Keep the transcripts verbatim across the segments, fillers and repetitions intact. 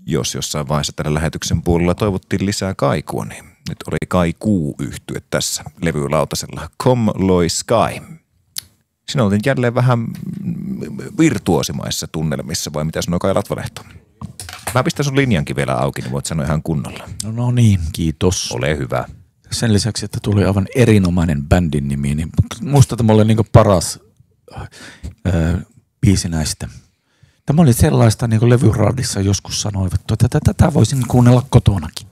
jos jossain vaiheessa tällä lähetyksen puolella toivottiin lisää kaikua, niin nyt oli Kaikuu-yhtye tässä levylautasella. Come Loi Sky. Sinä olet jälleen vähän virtuosimaissa tunnelmissa, vai mitä sanoo Kai Latvalehto? Mä pistän sun linjankin vielä auki, niin voit sanoa ihan kunnolla. No, no niin, kiitos. Ole hyvä. Sen lisäksi, että tuli aivan erinomainen bändin nimi, niin musta tämä oli niinku paras äh, biisi näistä. Tämä oli sellaista, niin kuin levyradissa joskus sanoivat, että tätä voisin kuunnella kotonakin.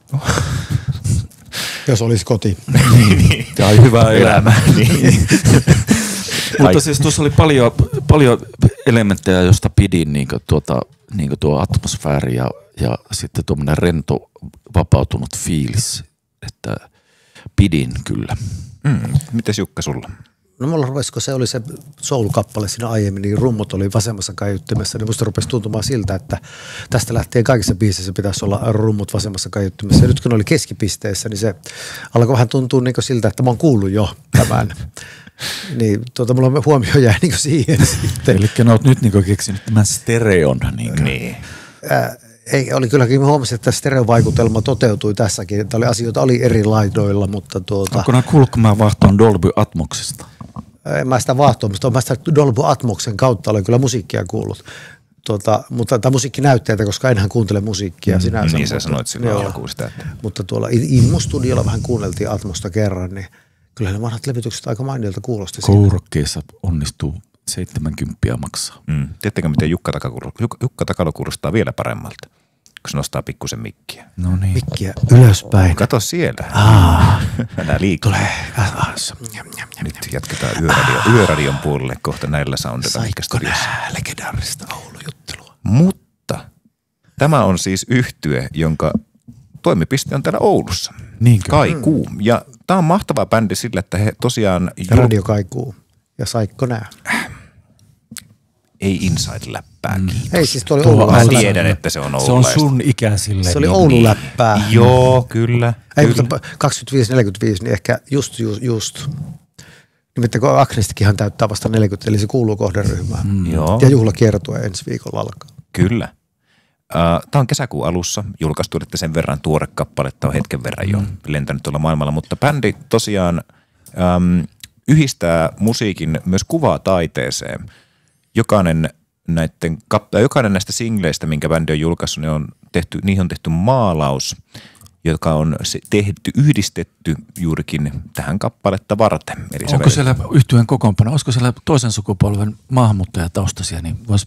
Jos olisi koti. Niin, tai hyvää elämää. Niin. Mutta siis tuossa oli paljon, paljon elementtejä, joista pidin, niin kuin tuota, niin kuin tuo atmosfääri ja, ja sitten tuommoinen rento, vapautunut fiilis, että pidin kyllä. Mm. Mites Jukka sulla? No mulla rupesi, kun se oli se soul-kappale siinä aiemmin, niin rummut oli vasemmassa kaiuttimessa, niin musta rupesi tuntumaan siltä, että tästä lähtien kaikissa biisissä pitäisi olla rummut vasemmassa kaiuttimessa. Ja nyt kun oli keskipisteessä, niin se alkoi vähän tuntua niin kuin siltä, että mä oon kuullut jo tämän. Niin tuota, mulla huomio jäi niin kuin siihen sitten. Eli ne oot nyt niin kuin keksinyt tämän stereon. Niin. niin. Äh, ei, oli kylläkin, mä huomasin, että stereovaikutelma toteutui tässäkin. Että oli asioita oli eri laidoilla, mutta tuota... Onko nämä kuullut, kun mä vahtoon Dolby Atmoksesta? En mä sitä vahtoamista, mä sitä Dolby Atmoksen kautta olen kyllä musiikkia kuullut. Tuota, mutta tämä musiikkinäytteitä, koska enhän kuuntele musiikkia mm, sinänsä. Niin sä mutta, sanoit silloin joo, alkuun sitä. Että... Mutta tuolla Immo-studiolla vähän kuunneltiin Atmosta kerran, niin kyllä ne vanhat levytykset aika mainiolta kuulosti. Kourokkeessa onnistuu seitsemänkymmentä maksaa. Mm. Tiedättekö, miten Jukka Takalo, Jukka Takalo kuulostaa vielä paremmalta, kun se nostaa pikkusen mikkiä? No niin. Mikkiä ylöspäin. Kato siellä. Aa. Älä liikkuu. Tulee. Nyt jatketaan yöradio, yöradion puolelle kohta näillä soundilla. Saikko nää legendaarista Oulu-juttelua. Mutta tämä on siis yhtye, jonka toimipiste on täällä Oulussa. Niinkö? Kaikuu. Ja tämä on mahtava bändi sillä, että he tosiaan... Radio Kaikuu. Ja Saikko nää. Ei Inside-läppää, mm. kiitos. Ei siis, tuo oli Oulu. Mä Oulu. tiedän, että se on Se on sun ikäisille. Se oli niin, Oulu-läppää. Niin. Joo, kyllä. Ei, kyllä. mutta kaksikymmentäviisi neljäkymmentäviisi, niin ehkä just, just, just. Nimittäin kun Agnistikinhan täyttää vasta neljäkymmentä, eli se kuuluu kohderyhmään. Mm. Joo. Ja juhlakiertue ensi viikolla alkaa. Kyllä. Tämä on kesäkuun alussa julkaistu, että sen verran tuore kappaletta on hetken verran jo mm. lentänyt tuolla maailmalla, mutta bändi tosiaan äm, yhdistää musiikin myös kuvataiteeseen. Jokainen, näiden, jokainen näistä singleistä, minkä bändi on julkaissut, niin on tehty, niihin on tehty maalaus, joka on tehty, yhdistetty juurikin tähän kappaletta varten. Eli onko siellä yhtyeen kokoonpano, olisiko siellä toisen sukupolven maahanmuuttajataustaisia, niin voisi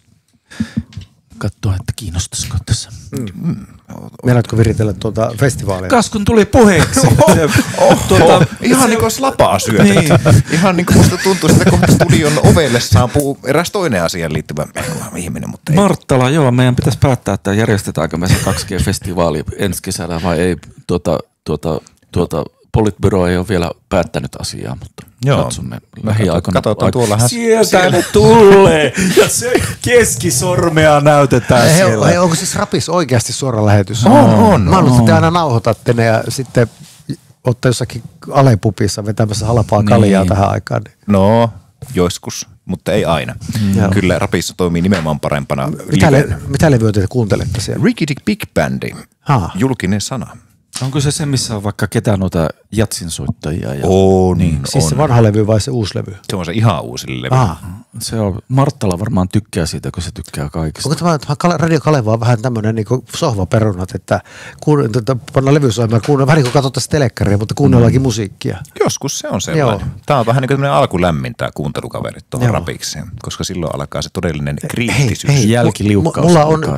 katsoa, että kiinnostaisiko tässä. Mm. Mm. Meinaatko viritellä tuota festivaalia? Kas kun tuli puheeksi. Oho, tuota, ihan niin kuin slapaa syötä. Niin. Ihan niin kuin musta tuntuu, että kohta studion ovelle saapuu eräs toinen asiaan liittyvä ihminen, mutta ei. Marttala, joo, meidän pitäisi päättää, että järjestetäänkö me se kaksi G-festivaali ensi kesällä vai ei. Tuota, tuota, tuota, Politbyro ei ole vielä päättänyt asiaa, mutta joo. Katsomme lähiaikoina. Katsotaan tuollahan. Sieltä ne tulee ja se keskisormea näytetään hei, siellä. Hei, onko siis Rapis oikeasti suora lähetys? On, on. Mä haluan, että te aina nauhoitatte ne ja sitten olette jossakin Alepupissa vetämässä halpaa niin. kaljaa tähän aikaan. No, joskus, mutta ei aina. Mm. Kyllä Rapissa toimii nimenomaan parempana. Mitä, le- mitä levyä te kuuntelette siellä? Ricky Dick Big Bandi, ha. Julkinen sana. Onko se se, missä on vaikka ketään noita jatsinsoittajia? Ja... On, niin, Siis on. se vanha levy vai se uusi levy? Se on se ihan uusi levy. Ah. Se on, Marttala varmaan tykkää siitä, kun se tykkää kaikista. Onko tämä, tämä Radio Kaleva on vähän tämmöinen niin sohvaperunat, että kuun, tuota, pannaan levysoimaan, kuunnella, vähän niin kuin katsottaisiin telekkaria, mutta kuunnellaankin mm. musiikkia. Joskus se on sellainen. Joo. Tämä on vähän niin kuin tämmöinen alkulämmintää kuuntelukaverit tuohon Rapikseen, koska silloin alkaa se todellinen kriittisyys. Hei, hei, jälkiliukkaus. Mulla on